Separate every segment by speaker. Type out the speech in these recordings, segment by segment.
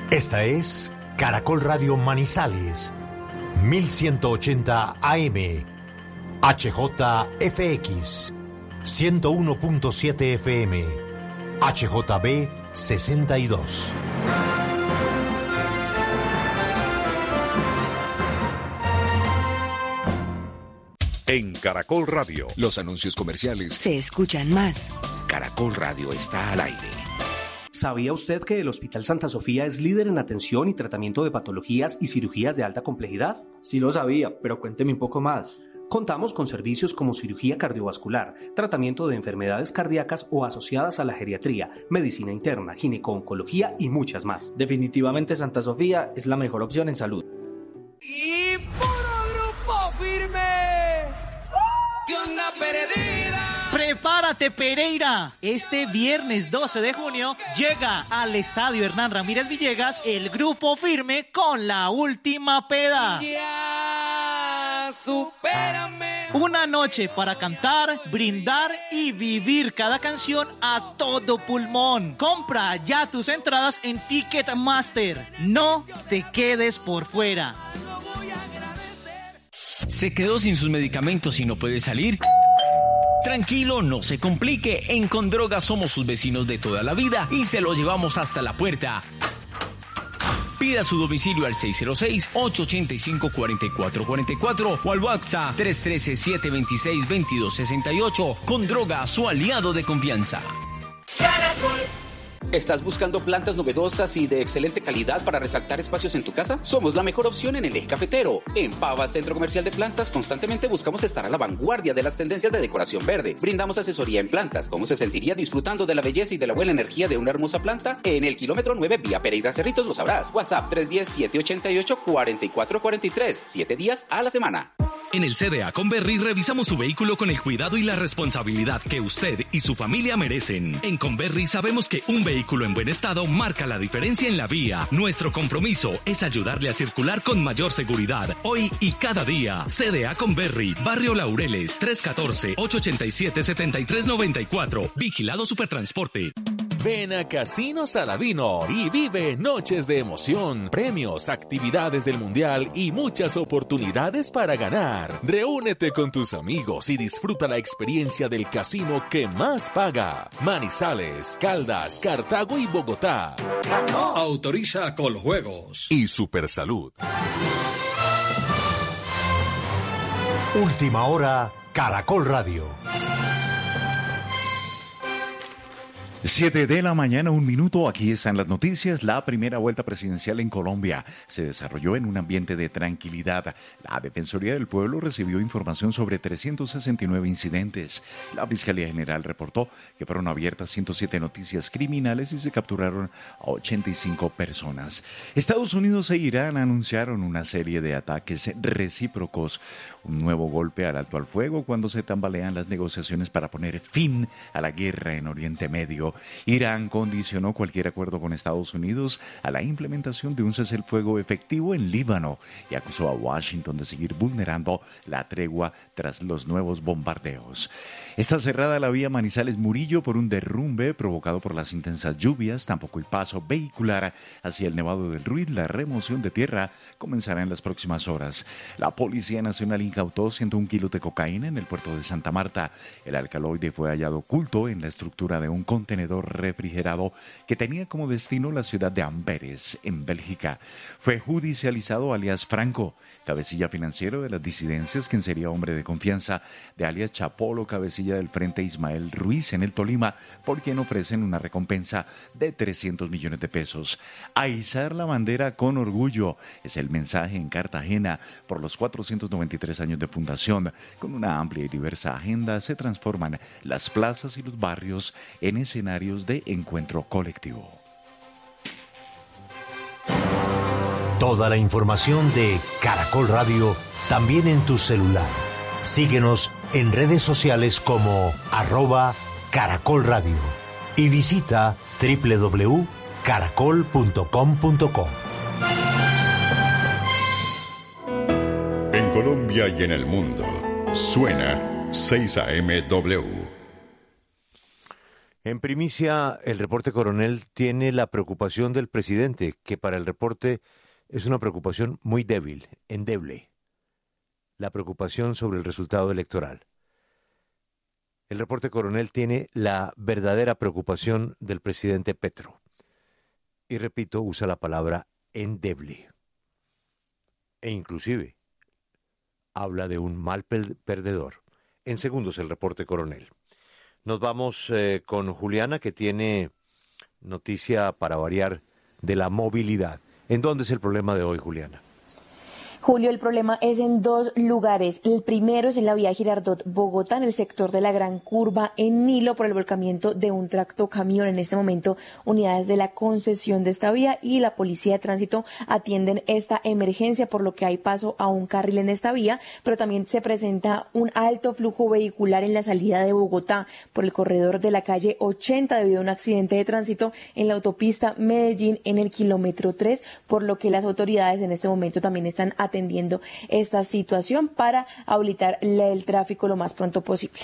Speaker 1: Esta es Caracol Radio Manizales, 1180 AM, HJFX, 101.7 FM, HJB 62.
Speaker 2: En Caracol Radio,
Speaker 3: los anuncios comerciales
Speaker 4: se escuchan más.
Speaker 3: Caracol Radio está al aire.
Speaker 5: ¿Sabía usted que el Hospital Santa Sofía es líder en atención y tratamiento de patologías y cirugías de alta complejidad?
Speaker 6: Sí lo sabía, pero cuénteme un poco más.
Speaker 5: Contamos con servicios como cirugía cardiovascular, tratamiento de enfermedades cardíacas o asociadas a la geriatría, medicina interna, gineco-oncología y muchas más.
Speaker 6: Definitivamente Santa Sofía es la mejor opción en salud.
Speaker 7: ¡Y puro grupo firme! ¿Qué onda, perdida?
Speaker 8: Prepárate, Pereira. Este viernes 12 de junio llega al Estadio Hernán Ramírez Villegas el Grupo Firme con La Última Peda.
Speaker 7: Ya, supérame.
Speaker 8: Una noche para cantar, brindar y vivir cada canción a todo pulmón. Compra ya tus entradas en Ticketmaster. No te quedes por fuera.
Speaker 9: ¿Se quedó sin sus medicamentos y no puede salir? Tranquilo, no se complique. En Condroga somos sus vecinos de toda la vida y se lo llevamos hasta la puerta. Pida su domicilio al 606-885-4444 o al WhatsApp 313-726-2268. Condroga, su aliado de confianza.
Speaker 10: ¿Estás buscando plantas novedosas y de excelente calidad para resaltar espacios en tu casa? Somos la mejor opción en el eje cafetero. En Pava, Centro Comercial de Plantas, constantemente buscamos estar a la vanguardia de las tendencias de decoración verde. Brindamos asesoría en plantas. ¿Cómo se sentiría disfrutando de la belleza y de la buena energía de una hermosa planta? En el kilómetro 9, vía Pereira Cerritos, lo sabrás. WhatsApp 310-788-4443. 7 días a la semana.
Speaker 11: En el CDA Conberry revisamos su vehículo con el cuidado y la responsabilidad que usted y su familia merecen. En Conberry sabemos que un vehículo en buen estado marca la diferencia en la vía. Nuestro compromiso es ayudarle a circular con mayor seguridad, hoy y cada día. CDA Conberry, Barrio Laureles, 314-887-7394. Vigilado Supertransporte.
Speaker 12: Ven a Casino Saladino y vive noches de emoción, premios, actividades del Mundial y muchas oportunidades para ganar. Reúnete con tus amigos y disfruta la experiencia del casino que más paga. Manizales, Caldas, Cartago y Bogotá.
Speaker 13: Autoriza Coljuegos
Speaker 12: y Supersalud.
Speaker 1: Última hora, Caracol Radio.
Speaker 14: 7 de la mañana, 1 minuto. Aquí están las noticias. La primera vuelta presidencial en Colombia se desarrolló en un ambiente de tranquilidad. La Defensoría del Pueblo recibió información sobre 369 incidentes. La Fiscalía General reportó que fueron abiertas 107 noticias criminales y se capturaron a 85 personas. Estados Unidos e Irán anunciaron una serie de ataques recíprocos. Un nuevo golpe al alto al fuego cuando se tambalean las negociaciones para poner fin a la guerra en Oriente Medio. Irán condicionó cualquier acuerdo con Estados Unidos a la implementación de un cese el fuego efectivo en Líbano y acusó a Washington de seguir vulnerando la tregua tras los nuevos bombardeos. Está cerrada la vía Manizales-Murillo por un derrumbe provocado por las intensas lluvias. Tampoco el paso vehicular hacia el Nevado del Ruiz. La remoción de tierra comenzará en las próximas horas. La Policía Nacional incautó 101 kilos de cocaína en el puerto de Santa Marta. El alcaloide fue hallado oculto en la estructura de un contenedor refrigerado que tenía como destino la ciudad de Amberes, en Bélgica. Fue judicializado alias Franco, cabecilla financiero de las disidencias, quien sería hombre de confianza de alias Chapolo, cabecilla del Frente Ismael Ruiz en el Tolima, por quien ofrecen una recompensa de 300 millones de pesos. A izar la bandera con orgullo es el mensaje en Cartagena por los 493 años de fundación. Con una amplia y diversa agenda se transforman las plazas y los barrios en escenarios de encuentro colectivo.
Speaker 1: Toda la información de Caracol Radio también en tu celular. Síguenos en redes sociales como @Caracol Radio y visita www.caracol.com.co.
Speaker 2: En Colombia y en el mundo, suena 6 AM W.
Speaker 1: En primicia, el reporte coronel tiene la preocupación del presidente, que para el reporte es una preocupación muy débil, endeble. La preocupación sobre el resultado electoral. El reporte coronel tiene la verdadera preocupación del presidente Petro. Y repito, usa la palabra endeble. E inclusive habla de un mal perdedor. En segundos el reporte coronel. Nos vamos con Juliana, que tiene noticia para variar de la movilidad. ¿En dónde es el problema de hoy, Juliana?
Speaker 4: Julio, el problema es en dos lugares. El primero es en la vía Girardot-Bogotá, en el sector de la Gran Curva, en Nilo, por el volcamiento de un tractocamión. En este momento, unidades de la concesión de esta vía y la Policía de Tránsito atienden esta emergencia, por lo que hay paso a un carril en esta vía, pero también se presenta un alto flujo vehicular en la salida de Bogotá por el corredor de la calle 80 debido a un accidente de tránsito en la autopista Medellín en el kilómetro 3, por lo que las autoridades en este momento también están atendiendo esta situación para habilitar el tráfico lo más pronto posible.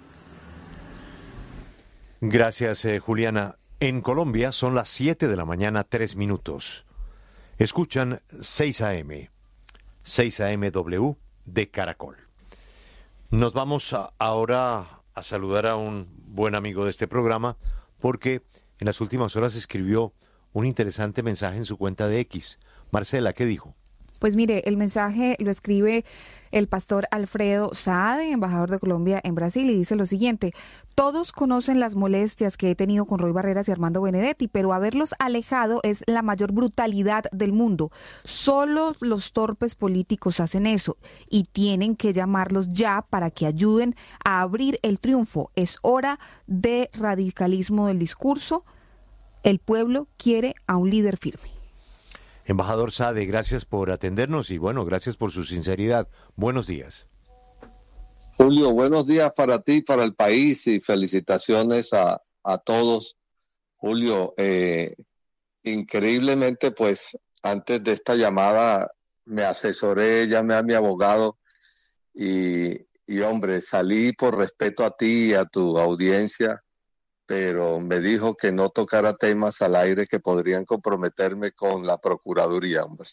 Speaker 1: Gracias, Juliana. En Colombia son las 7 de la mañana, 3 minutos. Escuchan 6 AM, 6 AMW de Caracol. Nos vamos ahora a saludar a un buen amigo de este programa, porque en las últimas horas escribió un interesante mensaje en su cuenta de X. Marcela, ¿qué dijo?
Speaker 15: Pues mire, el mensaje lo escribe el pastor Alfredo Saade, embajador de Colombia en Brasil, y dice lo siguiente: todos conocen las molestias que he tenido con Roy Barreras y Armando Benedetti, pero haberlos alejado es la mayor brutalidad del mundo. Solo los torpes políticos hacen eso y tienen que llamarlos ya para que ayuden a abrir el triunfo. Es hora de radicalismo del discurso. El pueblo quiere a un líder firme.
Speaker 1: Embajador Saade, gracias por atendernos y bueno, gracias por su sinceridad. Buenos días.
Speaker 16: Julio, buenos días para ti, para el país, y felicitaciones a todos. Julio, increíblemente, pues antes de esta llamada me asesoré, llamé a mi abogado y hombre, salí por respeto a ti y a tu audiencia, pero me dijo que no tocara temas al aire que podrían comprometerme con la Procuraduría, hombre.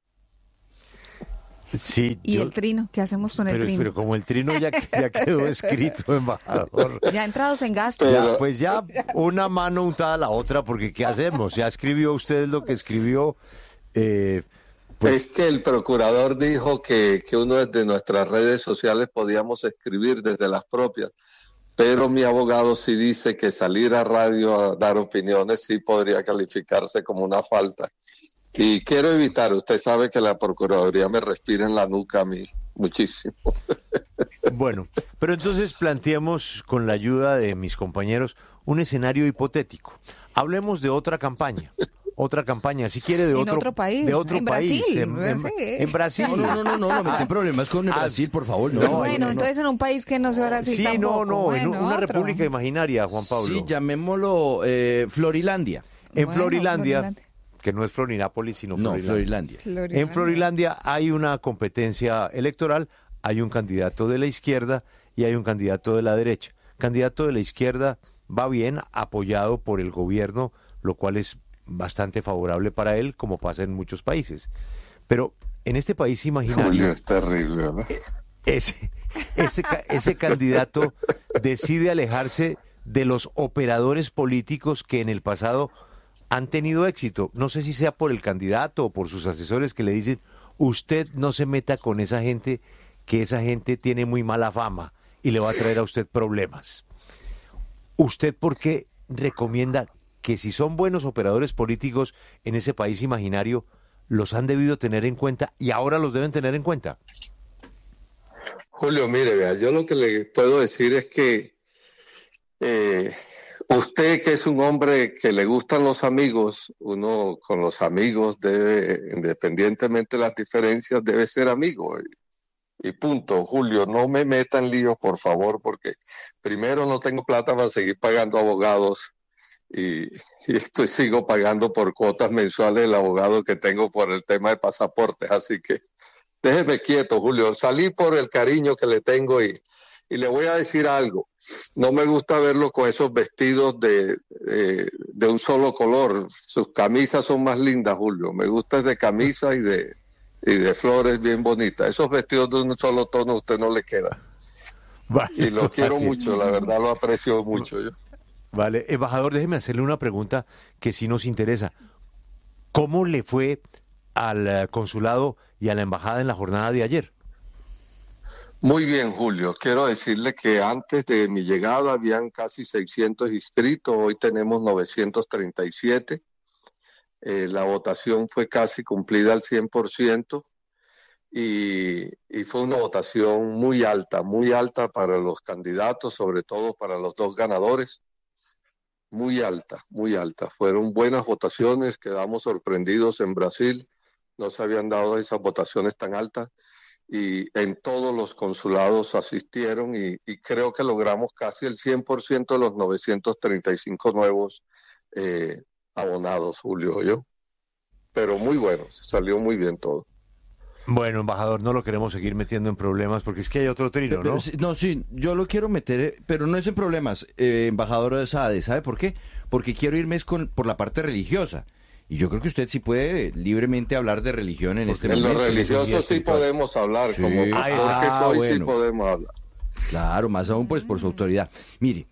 Speaker 1: Sí,
Speaker 15: ¿Y el trino? ¿Qué hacemos con el trino?
Speaker 1: Pero como el trino ya quedó escrito, embajador.
Speaker 15: Ya entrados en gasto.
Speaker 1: Pues ya una mano untada a la otra, porque ¿qué hacemos? Ya escribió usted lo que escribió. Pues...
Speaker 16: Es que el procurador dijo que uno desde nuestras redes sociales podíamos escribir desde las propias. Pero mi abogado sí dice que salir a radio a dar opiniones sí podría calificarse como una falta. Y quiero evitar, usted sabe que la Procuraduría me respira en la nuca a mí muchísimo.
Speaker 1: Bueno, pero entonces planteemos con la ayuda de mis compañeros un escenario hipotético. Hablemos de otra campaña. Otra campaña, si quiere, de otro país. De otro país. En Brasil.
Speaker 17: No meten problemas con Brasil, por favor.
Speaker 15: Bueno, entonces en un país que no sea Brasil tampoco.
Speaker 1: En una república imaginaria, Juan Pablo.
Speaker 17: Sí, llamémoslo Florilandia.
Speaker 1: En Florilandia, que no es Florinápolis, sino
Speaker 17: Florilandia.
Speaker 1: En Florilandia hay una competencia electoral, hay un candidato de la izquierda y hay un candidato de la derecha. Candidato de la izquierda va bien, apoyado por el gobierno, lo cual es bastante favorable para él, como pasa en muchos países. Pero en este país imaginario...
Speaker 16: Julio, es terrible, ¿no?
Speaker 1: Ese candidato decide alejarse de los operadores políticos que en el pasado han tenido éxito. No sé si sea por el candidato o por sus asesores que le dicen: usted no se meta con esa gente, que esa gente tiene muy mala fama y le va a traer a usted problemas. ¿Usted por qué recomienda que si son buenos operadores políticos en ese país imaginario, los han debido tener en cuenta y ahora los deben tener en cuenta?
Speaker 16: Julio, mire, vea, yo lo que le puedo decir es que usted, que es un hombre que le gustan los amigos, uno con los amigos debe, independientemente de las diferencias, debe ser amigo. Y punto. Julio, no me metan líos, por favor, porque primero no tengo plata para seguir pagando abogados. Y sigo pagando por cuotas mensuales el abogado que tengo por el tema de pasaportes, así que déjeme quieto, Julio. Salí por el cariño que le tengo y Y le voy a decir algo, no me gusta verlo con esos vestidos de un solo color. Sus camisas son más lindas, Julio. Me gusta de camisa y de flores bien bonitas. Esos vestidos de un solo tono a usted no le queda.
Speaker 18: Vale,
Speaker 16: y lo quiero mucho, la verdad lo aprecio mucho yo.
Speaker 18: Vale, embajador, déjeme hacerle una pregunta que sí nos interesa. ¿Cómo le fue al consulado y a la embajada en la jornada de ayer?
Speaker 16: Muy bien, Julio. Quiero decirle que antes de mi llegada habían casi 600 inscritos, hoy tenemos 937. La votación fue casi cumplida al 100%. Y fue una votación muy alta para los candidatos, sobre todo para los dos ganadores. Muy alta. Fueron buenas votaciones, quedamos sorprendidos en Brasil, no se habían dado esas votaciones tan altas y en todos los consulados asistieron y creo que logramos casi el 100% de los 935 nuevos abonados, Julio, yo. Pero muy bueno, salió muy bien todo.
Speaker 18: Bueno, embajador, no lo queremos seguir metiendo en problemas porque es que hay otro trino, ¿no?
Speaker 17: Sí, yo lo quiero meter, pero no es en problemas, embajador de Saade. ¿Sabe por qué? Porque quiero irme por la parte religiosa. Y yo creo que usted sí puede libremente hablar de religión en este momento.
Speaker 16: En lo religioso sí podemos hablar, sí. Como pastor que soy, bueno. Sí podemos hablar.
Speaker 17: Claro, más aún pues por su autoridad. Mire,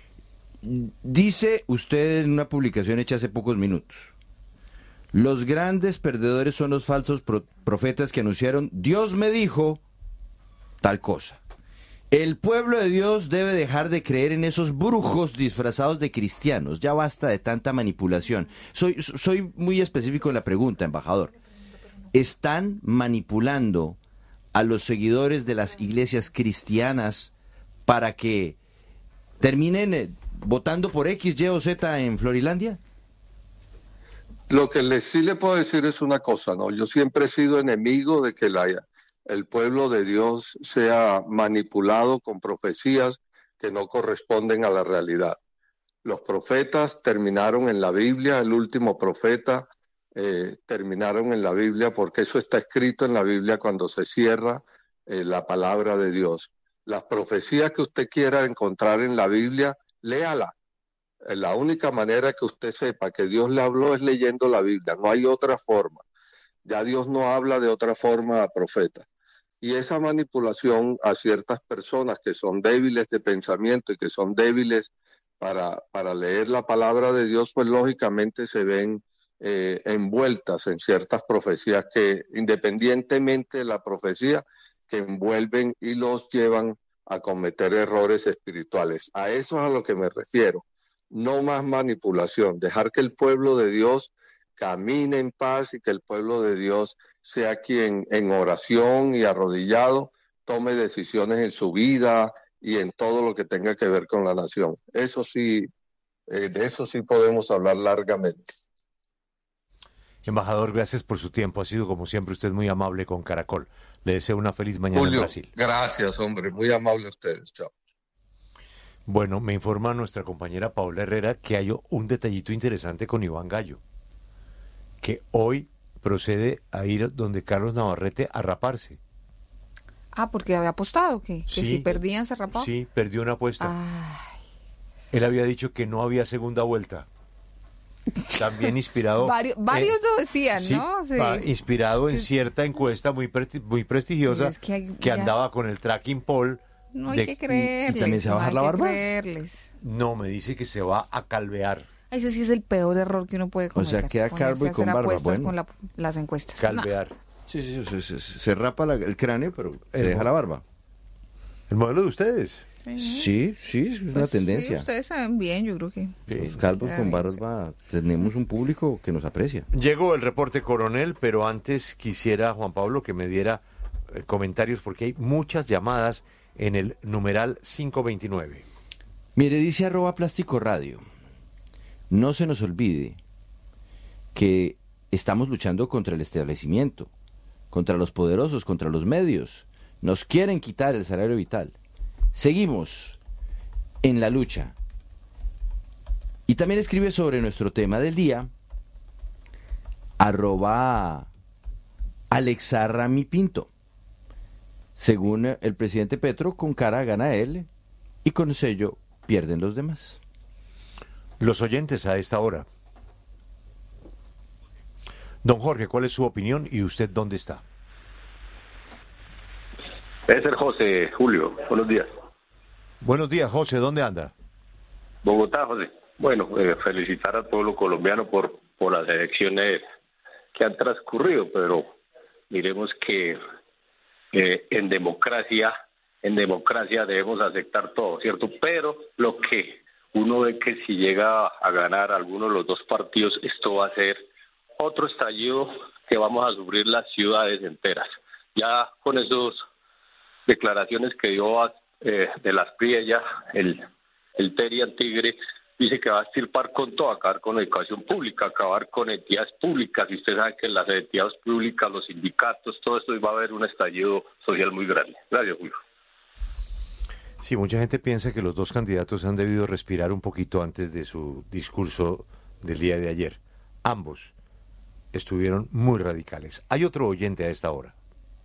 Speaker 17: dice usted en una publicación hecha hace pocos minutos: los grandes perdedores son los falsos profetas que anunciaron, Dios me dijo tal cosa. El pueblo de Dios debe dejar de creer en esos brujos disfrazados de cristianos. Ya basta de tanta manipulación. Soy muy específico en la pregunta, embajador. ¿Están manipulando a los seguidores de las iglesias cristianas para que terminen votando por X, Y o Z en Florilandia?
Speaker 16: Lo que sí le puedo decir es una cosa, ¿no? Yo siempre he sido enemigo de que el pueblo de Dios sea manipulado con profecías que no corresponden a la realidad. Los profetas terminaron en la Biblia, el último profeta terminaron en la Biblia porque eso está escrito en la Biblia cuando se cierra la palabra de Dios. Las profecías que usted quiera encontrar en la Biblia, léala. La única manera que usted sepa que Dios le habló es leyendo la Biblia, no hay otra forma. Ya Dios no habla de otra forma a profeta. Y esa manipulación a ciertas personas que son débiles de pensamiento y que son débiles para leer la palabra de Dios, pues lógicamente se ven envueltas en ciertas profecías que, independientemente de la profecía, que envuelven y los llevan a cometer errores espirituales. A eso es a lo que me refiero. No más manipulación, dejar que el pueblo de Dios camine en paz y que el pueblo de Dios sea quien en oración y arrodillado tome decisiones en su vida y en todo lo que tenga que ver con la nación. Eso sí, de eso sí podemos hablar largamente.
Speaker 18: Embajador, gracias por su tiempo. Ha sido, como siempre, usted muy amable con Caracol. Le deseo una feliz mañana,
Speaker 16: Julio,
Speaker 18: en Brasil.
Speaker 16: Gracias, hombre. Muy amable a ustedes. Chao.
Speaker 18: Bueno, me informa nuestra compañera Paola Herrera que hay un detallito interesante con Iván Gallo, que hoy procede a ir donde Carlos Navarrete a raparse.
Speaker 15: Ah, porque había apostado, ¿qué? Que
Speaker 18: sí,
Speaker 15: si perdían se rapaba.
Speaker 18: Sí, perdió una apuesta.
Speaker 15: Ay.
Speaker 18: Él había dicho que no había segunda vuelta. También inspirado...
Speaker 15: varios lo decían,
Speaker 18: sí,
Speaker 15: ¿no? Sí.
Speaker 18: Inspirado en cierta encuesta muy prestigiosa que andaba con el tracking poll.
Speaker 15: No hay que creerles.
Speaker 17: ¿Y también se va a bajar la barba?
Speaker 18: No, me dice que se va a calvear.
Speaker 15: Eso sí es el peor error que uno puede cometer.
Speaker 17: O sea, queda calvo y con barba. Bueno.
Speaker 15: Con las encuestas.
Speaker 18: Calvear.
Speaker 15: No.
Speaker 17: Sí, se rapa el cráneo, pero se deja la barba.
Speaker 18: ¿El modelo de ustedes?
Speaker 17: Sí, es una tendencia.
Speaker 15: Sí, ustedes saben bien, yo creo que...
Speaker 17: Los calvos con barba, tenemos un público que nos aprecia.
Speaker 18: Llegó el reporte coronel, pero antes quisiera, Juan Pablo, que me diera comentarios, porque hay muchas llamadas en el numeral 529.
Speaker 17: Mire, dice @Plástico Radio. No se nos olvide que estamos luchando contra el establecimiento, contra los poderosos, contra los medios. Nos quieren quitar el salario vital. Seguimos en la lucha. Y también escribe sobre nuestro tema del día @AlexarraMiPinto. Según el presidente Petro, con cara gana él y con sello pierden los demás.
Speaker 18: Los oyentes a esta hora. Don Jorge, ¿cuál es su opinión y usted dónde está?
Speaker 19: Es el José, Julio. Buenos días.
Speaker 18: Buenos días, José. ¿Dónde anda?
Speaker 19: Bogotá, José. Bueno, felicitar al pueblo colombiano por las elecciones que han transcurrido, pero miremos que en democracia debemos aceptar todo, ¿cierto? Pero lo que uno ve que si llega a ganar alguno de los dos partidos, esto va a ser otro estallido que vamos a sufrir las ciudades enteras. Ya con esas declaraciones que dio de las Priellas, el Terian Tigre, dice que va a estirpar con todo, acabar con la educación pública, acabar con entidades públicas, y usted sabe que en las entidades públicas, los sindicatos, todo esto va a haber un estallido social muy grande. Gracias, Julio.
Speaker 18: Sí, mucha gente piensa que los dos candidatos han debido respirar un poquito antes de su discurso del día de ayer. Ambos estuvieron muy radicales. Hay otro oyente a esta hora.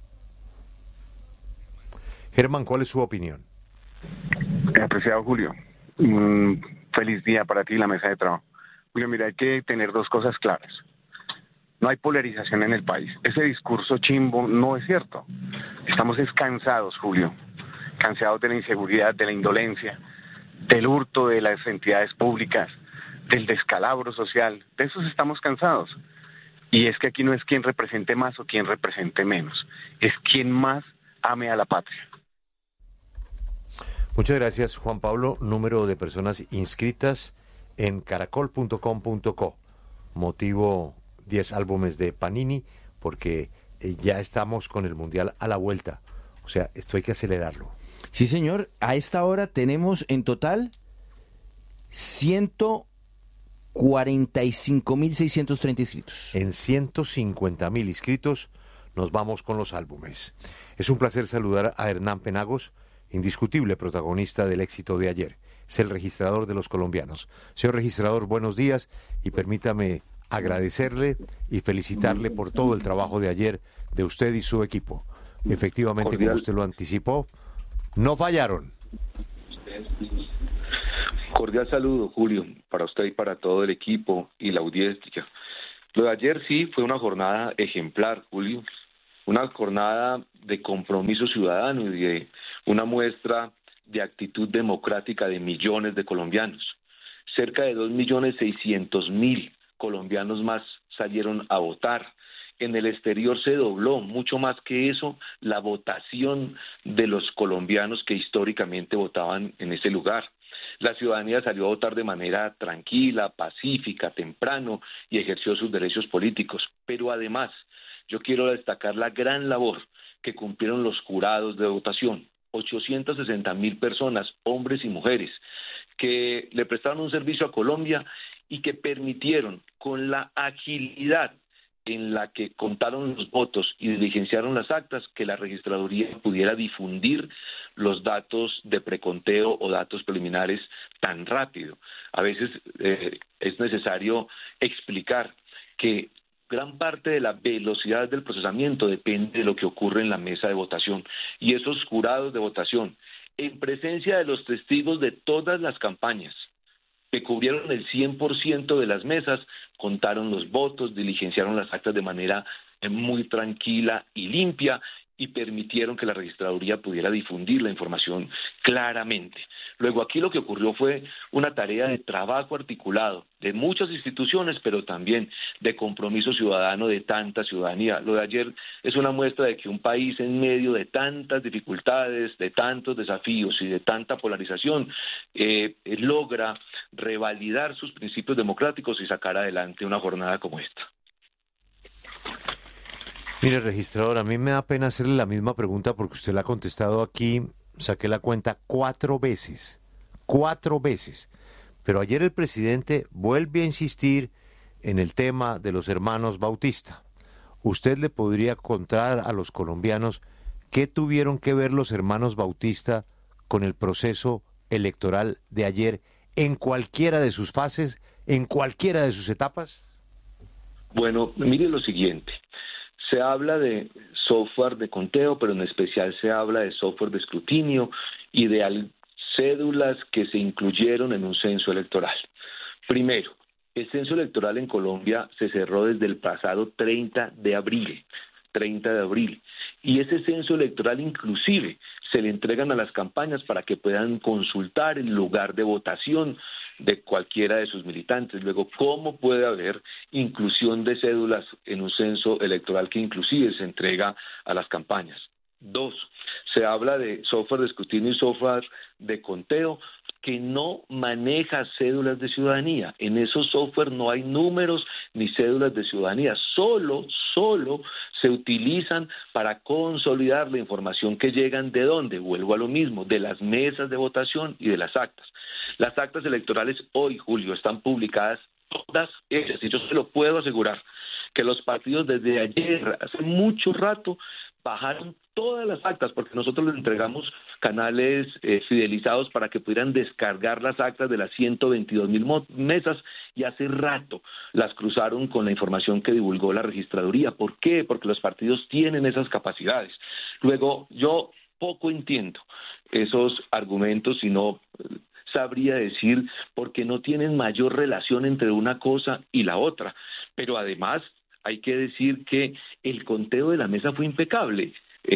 Speaker 18: Germán, ¿cuál es su opinión?
Speaker 20: Apreciado Julio, feliz día para ti y la mesa de trabajo. Julio, mira, hay que tener dos cosas claras. No hay polarización en el país. Ese discurso chimbo no es cierto. Estamos cansados, Julio. Cansados de la inseguridad, de la indolencia, del hurto de las entidades públicas, del descalabro social. De esos estamos cansados. Y es que aquí no es quien represente más o quien represente menos. Es quien más ame a la patria.
Speaker 18: Muchas gracias, Juan Pablo. Número de personas inscritas en caracol.com.co. Motivo 10 álbumes de Panini, porque ya estamos con el Mundial a la vuelta. O sea, esto hay que acelerarlo.
Speaker 17: Sí, señor. A esta hora tenemos en total 145.630 inscritos.
Speaker 18: En 150.000 inscritos nos vamos con los álbumes. Es un placer saludar a Hernán Penagos, indiscutible protagonista del éxito de ayer. Es el registrador de los colombianos. Señor registrador, buenos días y permítame agradecerle y felicitarle por todo el trabajo de ayer de usted y su equipo. Efectivamente, como usted lo anticipó, no fallaron.
Speaker 21: Cordial saludo, Julio, para usted y para todo el equipo y la audiencia. Lo de ayer sí fue una jornada ejemplar, Julio, una jornada de compromiso ciudadano y de una muestra de actitud democrática de millones de colombianos. Cerca de 2.600.000 colombianos más salieron a votar. En el exterior se dobló, mucho más que eso, la votación de los colombianos que históricamente votaban en ese lugar. La ciudadanía salió a votar de manera tranquila, pacífica, temprano y ejerció sus derechos políticos. Pero además, yo quiero destacar la gran labor que cumplieron los jurados de votación. 860.000 personas, hombres y mujeres, que le prestaron un servicio a Colombia y que permitieron, con la agilidad en la que contaron los votos y diligenciaron las actas, que la registraduría pudiera difundir los datos de preconteo o datos preliminares tan rápido. A veces es necesario explicar que gran parte de la velocidad del procesamiento depende de lo que ocurre en la mesa de votación. Y esos jurados de votación, en presencia de los testigos de todas las campañas, que cubrieron el 100% de las mesas, contaron los votos, diligenciaron las actas de manera muy tranquila y limpia y permitieron que la registraduría pudiera difundir la información claramente. Luego aquí lo que ocurrió fue una tarea de trabajo articulado de muchas instituciones, pero también de compromiso ciudadano de tanta ciudadanía. Lo de ayer es una muestra de que un país en medio de tantas dificultades, de tantos desafíos y de tanta polarización, logra revalidar sus principios democráticos y sacar adelante una jornada como esta.
Speaker 18: Mire, registrador, a mí me da pena hacerle la misma pregunta porque usted la ha contestado aquí, saqué la cuenta 4 veces, pero ayer el presidente vuelve a insistir en el tema de los hermanos Bautista. ¿Usted le podría contar a los colombianos qué tuvieron que ver los hermanos Bautista con el proceso electoral de ayer en cualquiera de sus fases, en cualquiera de sus etapas?
Speaker 21: Bueno, mire lo siguiente. Se habla de software de conteo, pero en especial se habla de software de escrutinio y de cédulas que se incluyeron en un censo electoral. Primero, el censo electoral en Colombia se cerró desde el pasado 30 de abril, y ese censo electoral inclusive se le entregan a las campañas para que puedan consultar el lugar de votación de cualquiera de sus militantes. Luego, ¿cómo puede haber inclusión de cédulas en un censo electoral que inclusive se entrega a las campañas? 2, se habla de software de escrutinio y software de conteo que no maneja cédulas de ciudadanía. En esos software no hay números ni cédulas de ciudadanía, solo se utilizan para consolidar la información que llegan ¿de dónde? Vuelvo a lo mismo, de las mesas de votación y de las actas. Las actas electorales hoy, Julio, están publicadas todas ellas, y yo se lo puedo asegurar, que los partidos desde ayer, hace mucho rato, bajaron todas las actas, porque nosotros les entregamos canales fidelizados para que pudieran descargar las actas de las 122.000 mesas, y hace rato las cruzaron con la información que divulgó la registraduría. ¿Por qué? Porque los partidos tienen esas capacidades. Luego, yo poco entiendo esos argumentos y no sabría decir por qué no tienen mayor relación entre una cosa y la otra, pero además hay que decir que el conteo de la mesa fue impecable.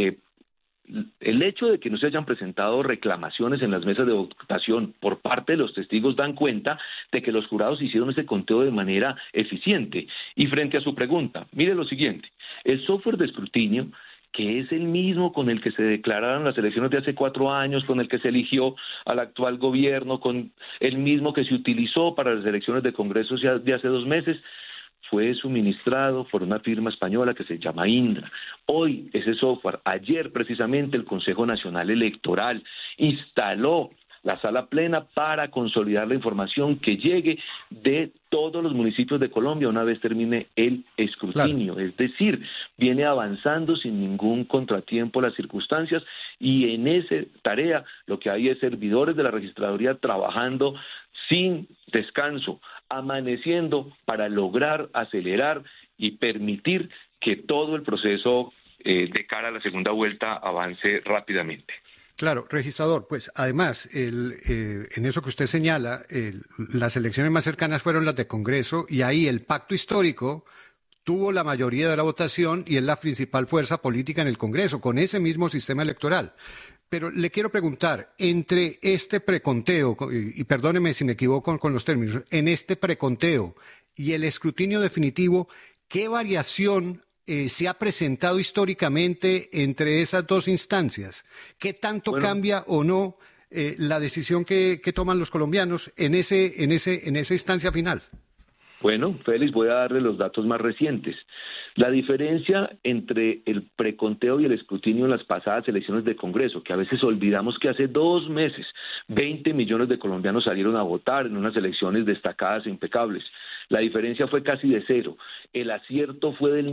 Speaker 21: El hecho de que no se hayan presentado reclamaciones en las mesas de votación por parte de los testigos dan cuenta de que los jurados hicieron ese conteo de manera eficiente. Y frente a su pregunta, mire lo siguiente: el software de escrutinio, que es el mismo con el que se declararon las elecciones de hace 4 años, con el que se eligió al actual gobierno, con el mismo que se utilizó para las elecciones de Congreso de hace 2 meses, fue suministrado por una firma española que se llama Indra. Hoy ese software, ayer precisamente el Consejo Nacional Electoral instaló la sala plena para consolidar la información que llegue de todos los municipios de Colombia una vez termine el escrutinio. Claro. Es decir, viene avanzando sin ningún contratiempo las circunstancias, y en esa tarea lo que hay es servidores de la registraduría trabajando sin descanso, amaneciendo para lograr acelerar y permitir que todo el proceso de cara a la segunda vuelta avance rápidamente.
Speaker 3: Claro, registrador, pues además, en eso que usted señala, las elecciones más cercanas fueron las de Congreso, y ahí el pacto histórico tuvo la mayoría de la votación y es la principal fuerza política en el Congreso, con ese mismo sistema electoral. Pero le quiero preguntar, entre este preconteo, y perdóneme si me equivoco con los términos, en este preconteo y el escrutinio definitivo, ¿qué variación se ha presentado históricamente entre esas dos instancias? ¿Qué tanto cambia o no la decisión que toman los colombianos en esa instancia final?
Speaker 21: Bueno, Félix, voy a darle los datos más recientes. La diferencia entre el preconteo y el escrutinio en las pasadas elecciones de Congreso, que a veces olvidamos que hace 2 meses 20 millones de colombianos salieron a votar en unas elecciones destacadas e impecables. La diferencia fue casi de 0. El acierto fue del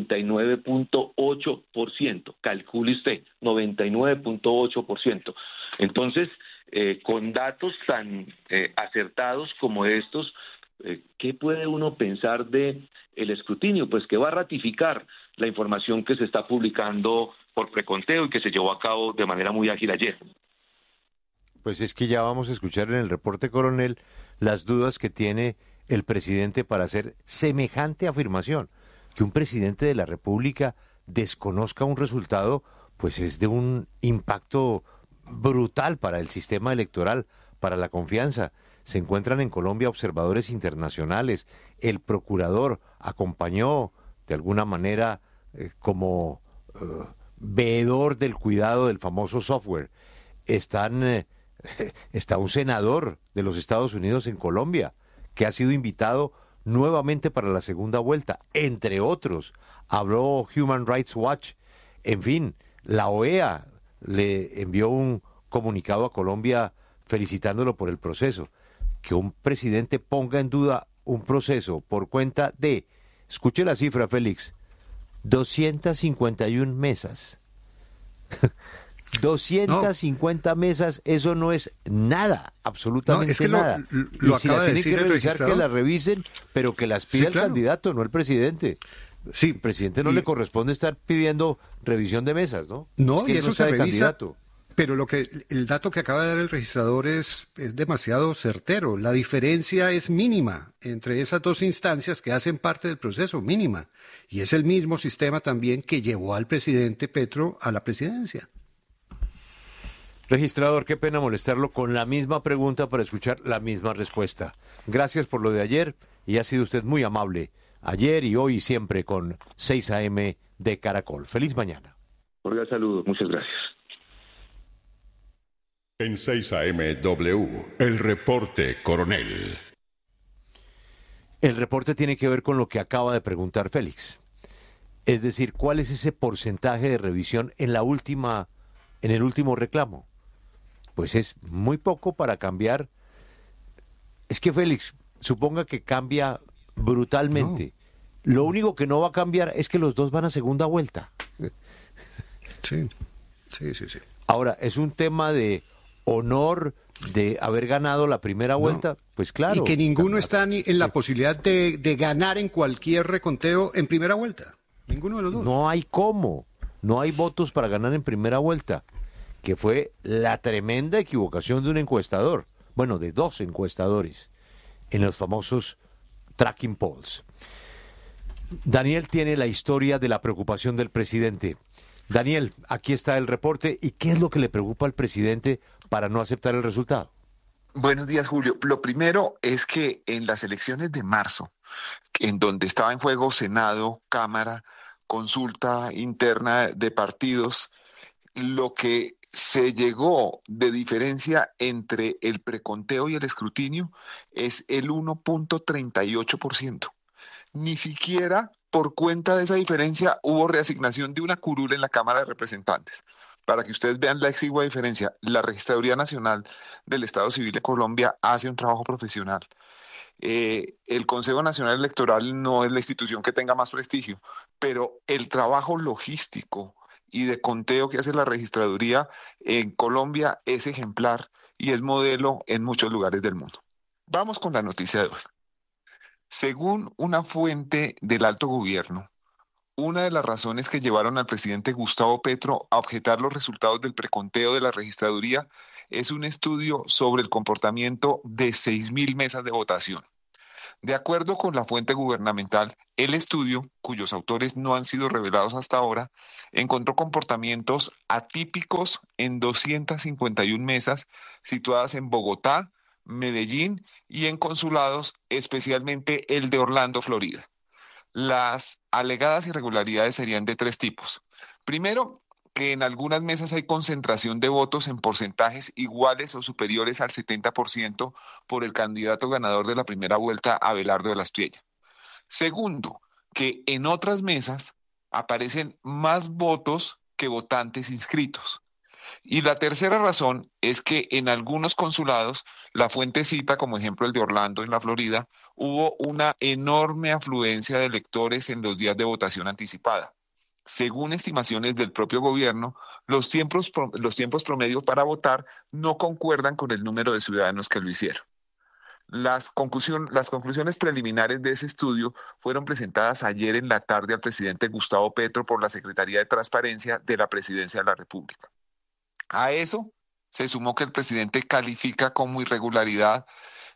Speaker 21: 99.8%. Calcule usted, 99.8%. Entonces, con datos tan acertados como estos, ¿qué puede uno pensar de el escrutinio? Pues que va a ratificar la información que se está publicando por preconteo y que se llevó a cabo de manera muy ágil ayer.
Speaker 18: Pues es que ya vamos a escuchar en el reporte, coronel, las dudas que tiene el presidente para hacer semejante afirmación. Que un presidente de la República desconozca un resultado, pues es de un impacto brutal para el sistema electoral, para la confianza. Se encuentran en Colombia observadores internacionales. El procurador acompañó de alguna manera como veedor del cuidado del famoso software. Está un senador de los Estados Unidos en Colombia que ha sido invitado nuevamente para la segunda vuelta. Entre otros, habló Human Rights Watch. En fin, la OEA le envió un comunicado a Colombia felicitándolo por el proceso. Que un presidente ponga en duda un proceso por cuenta de, escuche la cifra, Félix, 251 mesas. 250 mesas, eso no es nada, absolutamente nada.
Speaker 3: Lo
Speaker 18: y si
Speaker 3: acaba
Speaker 18: la
Speaker 3: de
Speaker 18: tienen
Speaker 3: decir
Speaker 18: que revisar, que la revisen, pero que las pida el candidato, no el presidente.
Speaker 3: Sí.
Speaker 18: Al presidente no le corresponde estar pidiendo revisión de mesas, ¿no?
Speaker 3: No,
Speaker 18: es que
Speaker 3: y eso
Speaker 18: no está
Speaker 3: se
Speaker 18: de
Speaker 3: revisa.
Speaker 18: candidato.
Speaker 3: Pero el dato que acaba de dar el registrador es demasiado certero. La diferencia es mínima entre esas dos instancias que hacen parte del proceso, mínima. Y es el mismo sistema también que llevó al presidente Petro a la presidencia.
Speaker 18: Registrador, qué pena molestarlo con la misma pregunta para escuchar la misma respuesta. Gracias por lo de ayer y ha sido usted muy amable. Ayer y hoy y siempre con 6 AM de Caracol. Feliz mañana.
Speaker 21: Oiga, saludos. Muchas gracias.
Speaker 2: En 6 AM el reporte Coronel.
Speaker 18: El reporte tiene que ver con lo que acaba de preguntar Félix. Es decir, ¿cuál es ese porcentaje de revisión en el último reclamo? Pues es muy poco para cambiar. Es que Félix, suponga que cambia brutalmente. No. Lo único que no va a cambiar es que los dos van a segunda vuelta.
Speaker 3: Sí.
Speaker 18: Ahora, es un tema de honor de haber ganado la primera vuelta, pues claro.
Speaker 3: Y que ninguno está ni en la posibilidad de ganar en cualquier reconteo en primera vuelta. Ninguno de los dos.
Speaker 18: No hay cómo. No hay votos para ganar en primera vuelta, que fue la tremenda equivocación de un encuestador, bueno, de dos encuestadores, en los famosos tracking polls. Daniel tiene la historia de la preocupación del presidente. Daniel, aquí está el reporte. ¿Y qué es lo que le preocupa al presidente para no aceptar el resultado?
Speaker 5: Buenos días, Julio. Lo primero es que en las elecciones de marzo, en donde estaba en juego Senado, Cámara, consulta interna de partidos, lo que se llegó de diferencia entre el preconteo y el escrutinio es el 1.38%. Ni siquiera por cuenta de esa diferencia hubo reasignación de una curul en la Cámara de Representantes. Para que ustedes vean la exigua diferencia, la Registraduría Nacional del Estado Civil de Colombia hace un trabajo profesional. El Consejo Nacional Electoral no es la institución que tenga más prestigio, pero el trabajo logístico y de conteo que hace la Registraduría en Colombia es ejemplar y es modelo en muchos lugares del mundo. Vamos con la noticia de hoy. Según una fuente del alto gobierno, una de las razones que llevaron al presidente Gustavo Petro a objetar los resultados del preconteo de la registraduría es un estudio sobre el comportamiento de 6.000 mesas de votación. De acuerdo con la fuente gubernamental, el estudio, cuyos autores no han sido revelados hasta ahora, encontró comportamientos atípicos en 251 mesas situadas en Bogotá, Medellín y en consulados, especialmente el de Orlando, Florida. Las alegadas irregularidades serían de tres tipos. Primero, que en algunas mesas hay concentración de votos en porcentajes iguales o superiores al 70% por el candidato ganador de la primera vuelta, Abelardo de la Espriella. Segundo, que en otras mesas aparecen más votos que votantes inscritos. Y la tercera razón es que en algunos consulados, la fuente cita como ejemplo el de Orlando en la Florida, hubo una enorme afluencia de electores en los días de votación anticipada. Según estimaciones del propio gobierno, los tiempos promedio para votar no concuerdan con el número de ciudadanos que lo hicieron. Las conclusiones preliminares de ese estudio fueron presentadas ayer en la tarde al presidente Gustavo Petro por la Secretaría de Transparencia de la Presidencia de la República. A eso se sumó que el presidente califica como irregularidad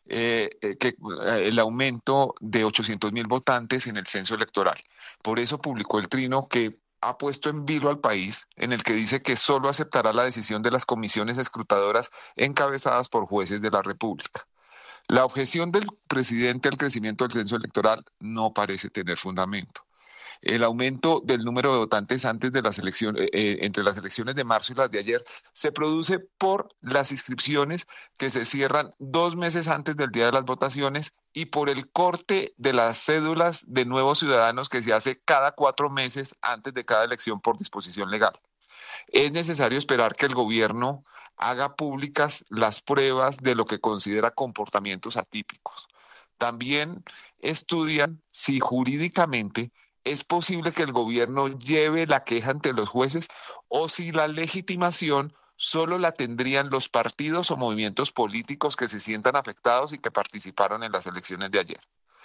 Speaker 5: el aumento de 800.000 votantes en el censo electoral. Por eso publicó el trino que ha puesto en vilo al país, en el que dice que solo aceptará la decisión de las comisiones escrutadoras encabezadas por jueces de la República. La objeción del presidente al crecimiento del censo electoral no parece tener fundamento. El aumento del número de votantes antes de las elecciones, entre las elecciones de marzo y las de ayer, se produce por las inscripciones que se cierran 2 meses antes del día de las votaciones y por el corte de las cédulas de nuevos ciudadanos que se hace cada 4 meses antes de cada elección por disposición legal. Es necesario esperar que el gobierno haga públicas las pruebas de lo que considera comportamientos atípicos. También estudian si jurídicamente es posible que el gobierno lleve la queja ante los jueces o si la legitimación solo la tendrían los partidos o movimientos políticos que se sientan afectados y que participaron en las elecciones de ayer.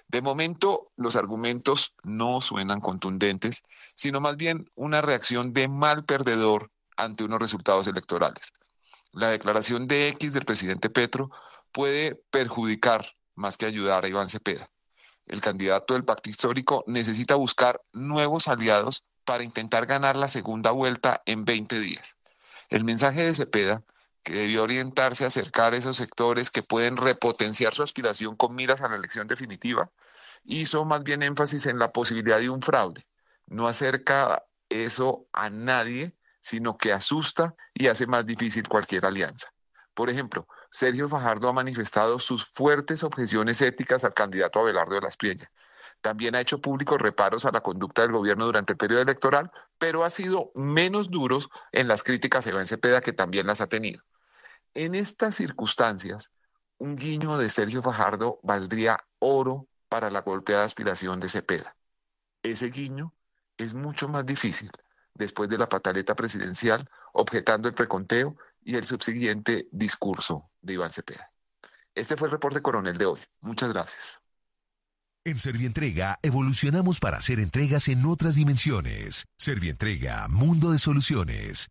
Speaker 5: De momento, los argumentos no suenan contundentes, sino más bien una reacción de mal perdedor ante unos resultados electorales. La declaración de X del presidente Petro puede perjudicar más que ayudar a Iván Cepeda. El candidato del pacto histórico necesita buscar nuevos aliados para intentar ganar la segunda vuelta en 20 días. El mensaje de Cepeda, que debió orientarse a acercar esos sectores que pueden repotenciar su aspiración con miras a la elección definitiva, hizo más bien énfasis en la posibilidad de un fraude. No acerca eso a nadie, sino que asusta y hace más difícil cualquier alianza. Por ejemplo, Sergio Fajardo ha manifestado sus fuertes objeciones éticas al candidato Abelardo de la Espriella. También ha hecho públicos reparos a la conducta del gobierno durante el periodo electoral, pero ha sido menos duros en las críticas a Iván Cepeda, que también las ha tenido. En estas circunstancias, un guiño de Sergio Fajardo valdría oro para la golpeada aspiración de Cepeda. Ese guiño es mucho más difícil después de la pataleta presidencial, objetando el preconteo y el subsiguiente discurso de Iván Cepeda. Este fue el reporte coronel de hoy. Muchas gracias.
Speaker 6: En Servientrega evolucionamos para hacer entregas en otras dimensiones. Servientrega, mundo de soluciones.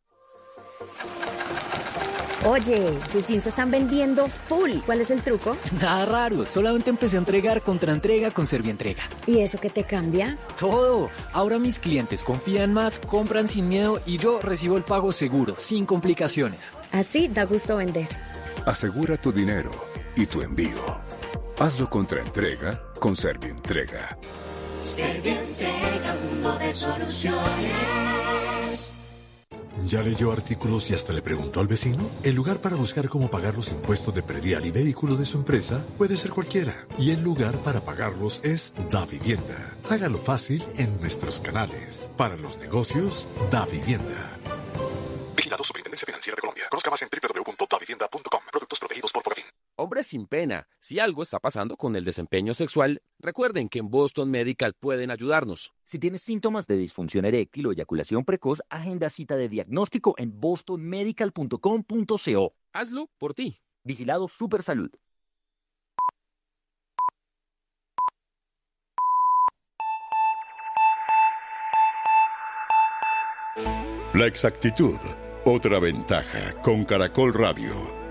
Speaker 22: Oye, tus jeans están vendiendo full. ¿Cuál es el truco?
Speaker 23: Nada raro, solamente empecé a entregar contra entrega con Servientrega.
Speaker 22: ¿Y eso qué te cambia?
Speaker 23: Todo. Ahora mis clientes confían más, compran sin miedo y yo recibo el pago seguro, sin complicaciones.
Speaker 22: Así da gusto vender.
Speaker 24: Asegura tu dinero y tu envío. Hazlo contra entrega con Servientrega.
Speaker 25: Servientrega, mundo de soluciones.
Speaker 26: ¿Ya leyó artículos y hasta le preguntó al vecino? El lugar para buscar cómo pagar los impuestos de predial y vehículo de su empresa puede ser cualquiera. Y el lugar para pagarlos es DaVivienda. Hágalo fácil en nuestros canales. Para los negocios, DaVivienda.
Speaker 27: Vigilado Superintendencia Financiera de Colombia. Conozca más en www.davivienda.com. Productos protegidos por Fogafín.
Speaker 28: Hombres sin pena, si algo está pasando con el desempeño sexual, recuerden que en Boston Medical pueden ayudarnos.
Speaker 29: Si tienes síntomas de disfunción eréctil o eyaculación precoz, agenda cita de diagnóstico en bostonmedical.com.co.
Speaker 28: Hazlo por ti.
Speaker 29: Vigilado Supersalud.
Speaker 2: La exactitud, otra ventaja con Caracol Radio.